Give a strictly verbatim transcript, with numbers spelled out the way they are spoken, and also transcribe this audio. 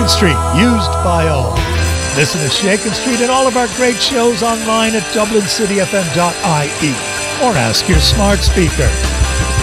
Shakin' Street, used by all. Listen to Shakin' Street and all of our great shows online at dublin city f m dot i e or ask your smart speaker.